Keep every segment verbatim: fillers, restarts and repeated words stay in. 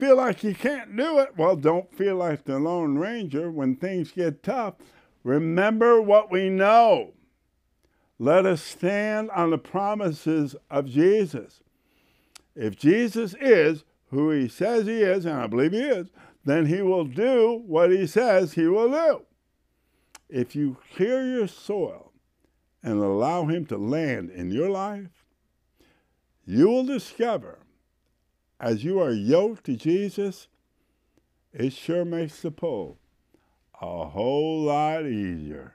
feel like you can't do it, well, don't feel like the Lone Ranger when things get tough. Remember what we know. Let us stand on the promises of Jesus. If Jesus is who he says he is, and I believe he is, then he will do what he says he will do. If you clear your soil and allow him to land in your life, you will discover, as you are yoked to Jesus, it sure makes the pull a whole lot easier.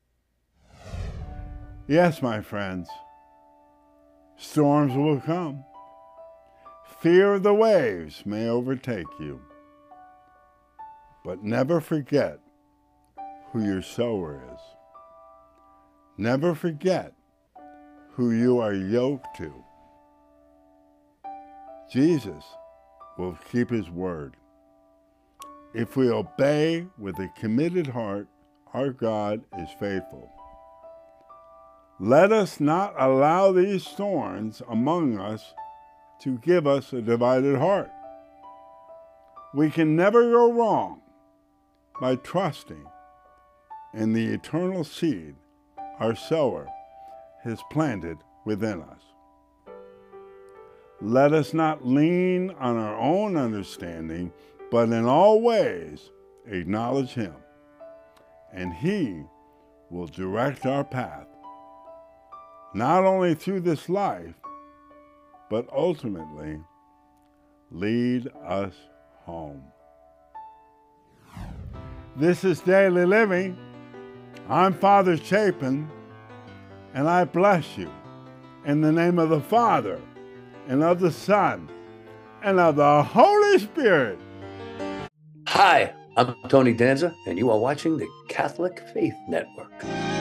Yes, my friends, storms will come. Fear of the waves may overtake you. But never forget who your sower is. Never forget who you are yoked to. Jesus will keep his word. If we obey with a committed heart, our God is faithful. Let us not allow these thorns among us to give us a divided heart. We can never go wrong by trusting in the eternal seed our sower has planted within us. Let us not lean on our own understanding, but in all ways acknowledge him, and he will direct our path, not only through this life, but ultimately lead us home. This is Daily Living. I'm Father Chapin, and I bless you in the name of the Father, and of the Son, and of the Holy Spirit. Hi, I'm Tony Danza, and you are watching the Catholic Faith Network.